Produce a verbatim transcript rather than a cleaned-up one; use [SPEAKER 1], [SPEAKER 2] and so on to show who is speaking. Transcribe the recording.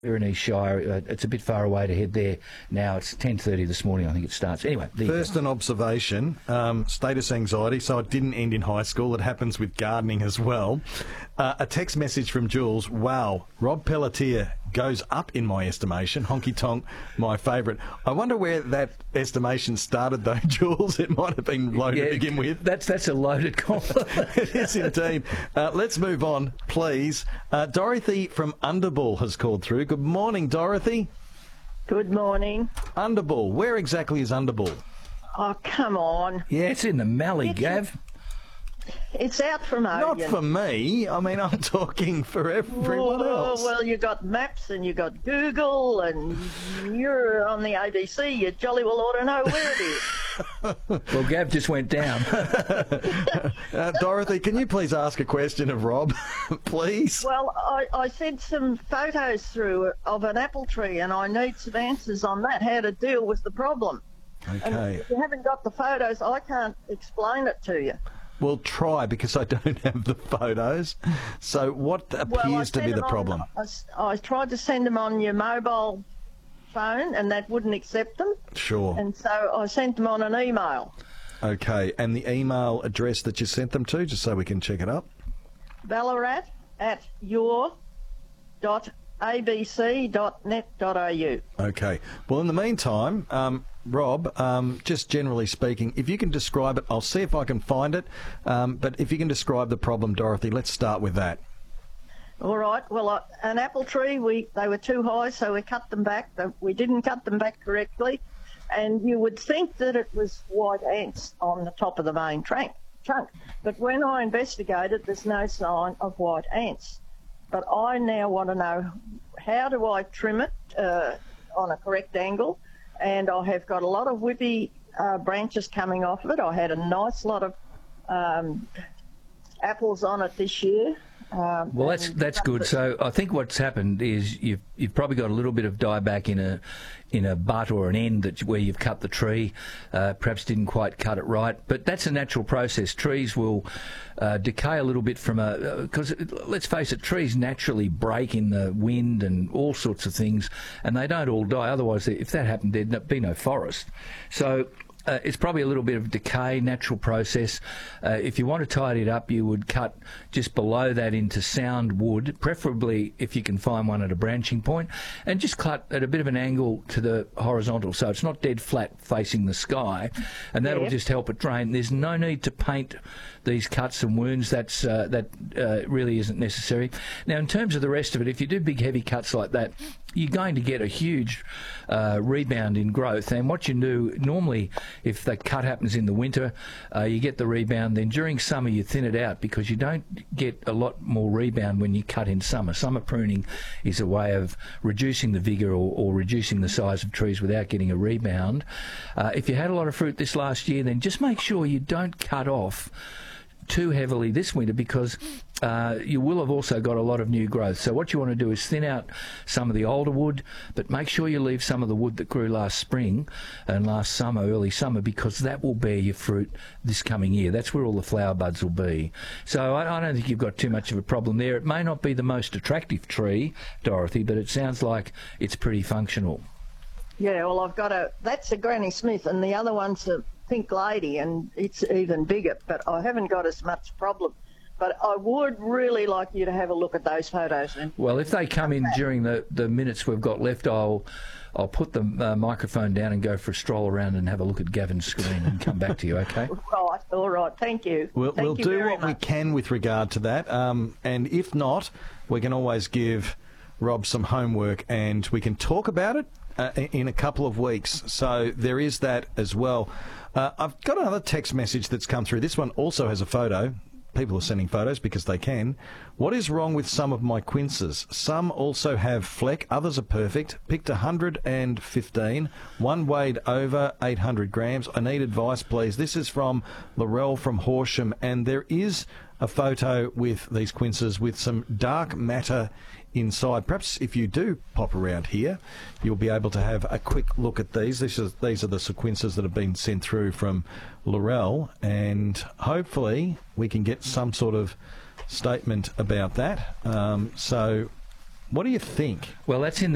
[SPEAKER 1] We're in East Shire. Uh, it's a bit far away to head there now. It's ten thirty this morning, I think it starts. Anyway, there you
[SPEAKER 2] First,
[SPEAKER 1] go.
[SPEAKER 2] an observation, um, status anxiety, so it didn't end in high school. It happens with gardening as well. Uh, a text message from Jules. Wow, Rob Pelletier goes up in my estimation. Honky Tonk, my favourite. I wonder where that estimation started, though, Jules. It might have been low
[SPEAKER 1] Yeah,
[SPEAKER 2] to begin with.
[SPEAKER 1] That's, that's a loaded compliment.
[SPEAKER 2] It is indeed. Uh, let's move on, please. Uh, Dorothy from Underbull has called through. Good morning, Dorothy.
[SPEAKER 3] Good morning.
[SPEAKER 2] Underbull. Where exactly is Underbull?
[SPEAKER 3] Oh, come on.
[SPEAKER 1] Yeah, it's in the Mallee,
[SPEAKER 3] It's-
[SPEAKER 1] Gav.
[SPEAKER 3] It's out from
[SPEAKER 2] Not
[SPEAKER 3] Odeon.
[SPEAKER 2] for me. I mean, I'm talking for everyone
[SPEAKER 3] Oh,
[SPEAKER 2] else.
[SPEAKER 3] well, you got maps and you got Google and you're on the A B C. You jolly well ought to know where it is.
[SPEAKER 1] Well, Gav just went down.
[SPEAKER 2] Uh, Dorothy, can you please ask a question of Rob, please?
[SPEAKER 3] Well, I, I sent some photos through of an apple tree and I need some answers on that, how to deal with the problem. And
[SPEAKER 2] Okay.
[SPEAKER 3] if you haven't got the photos, I can't explain it to you.
[SPEAKER 2] We'll try because I don't have the photos. So what appears
[SPEAKER 3] Well, I
[SPEAKER 2] to
[SPEAKER 3] sent
[SPEAKER 2] be the
[SPEAKER 3] them on-
[SPEAKER 2] problem?
[SPEAKER 3] I, s- I tried to send them on your mobile phone and that wouldn't accept them.
[SPEAKER 2] Sure.
[SPEAKER 3] And so I sent them on an email.
[SPEAKER 2] Okay. And the email address that you sent them to, just so we can check it up?
[SPEAKER 3] Ballarat at your dot abc dot net dot au.
[SPEAKER 2] Okay. Well, in the meantime, um, Rob, um, just generally speaking, if you can describe it, I'll see if I can find it. Um, but if you can describe the problem, Dorothy, let's start with that.
[SPEAKER 3] All right. Well, uh, an apple tree, we they were too high, so we cut them back. Uh, We didn't cut them back correctly, and you would think that it was white ants on the top of the main trunk. Trunk, but when I investigated, there's no sign of white ants. But I now want to know, how do I trim it uh, on a correct angle? And I have got a lot of whippy uh, branches coming off of it. I had a nice lot of um, apples on it this year. Um,
[SPEAKER 1] Well, that's
[SPEAKER 3] and-
[SPEAKER 1] that's good. So I think what's happened is you've you've probably got a little bit of dieback in a in a butt or an end that where you've cut the tree. Uh, perhaps didn't quite cut it right, but that's a natural process. Trees will uh, decay a little bit from a because let's face it, trees naturally break in the wind and all sorts of things, and they don't all die. Otherwise, if that happened, there'd be no forest. So. Uh, it's probably a little bit of decay, natural process. Uh, if you want to tidy it up, you would cut just below that into sound wood, preferably if you can find one at a branching point, and just cut at a bit of an angle to the horizontal, so it's not dead flat facing the sky, and that'll
[SPEAKER 3] Yeah.
[SPEAKER 1] just help it drain. There's no need to paint these cuts and wounds. That's uh, that uh, really isn't necessary. Now, in terms of the rest of it, if you do big, heavy cuts like that, you're going to get a huge uh, rebound in growth. And what you do normally, if the cut happens in the winter, uh, you get the rebound. Then during summer, you thin it out because you don't get a lot more rebound when you cut in summer. Summer pruning is a way of reducing the vigour or, or reducing the size of trees without getting a rebound. Uh, if you had a lot of fruit this last year, then just make sure you don't cut off too heavily this winter because uh, you will have also got a lot of new growth. So what you want to do is thin out some of the older wood, but make sure you leave some of the wood that grew last spring and last summer, early summer, because that will bear your fruit this coming year. That's where all the flower buds will be. So I, I don't think you've got too much of a problem there. It may not be the most attractive tree, Dorothy, but it sounds like it's pretty functional.
[SPEAKER 3] Yeah, well, I've got a, that's a Granny Smith, and the other one's a Pink Lady, and it's even bigger, but I haven't got as much problem. But I would really like you to have a look at those photos. And
[SPEAKER 1] Well, if they come in during the, the minutes we've got left, I'll I'll put the uh, microphone down and go for a stroll around and have a look at Gavin's screen and come back to you, okay?
[SPEAKER 3] Right, all right, thank you.
[SPEAKER 2] We'll,
[SPEAKER 3] thank
[SPEAKER 2] we'll
[SPEAKER 3] you
[SPEAKER 2] do
[SPEAKER 3] very
[SPEAKER 2] what we
[SPEAKER 3] much.
[SPEAKER 2] can with regard to that. Um, and if not, we can always give Rob some homework and we can talk about it uh, in a couple of weeks. So there is that as well. Uh, I've got another text message that's come through. This one also has a photo. People are sending photos because they can. What is wrong with some of my quinces? Some also have fleck, others are perfect. Picked one hundred fifteen. One weighed over eight hundred grams. I need advice, please. This is from Laurel from Horsham, and there is a photo with these quinces with some dark matter inside. Perhaps if you do pop around here, you'll be able to have a quick look at these. This is, these are the sequences that have been sent through from Laurel, and hopefully we can get some sort of statement about that. Um, so what do you think?
[SPEAKER 1] Well, that's in the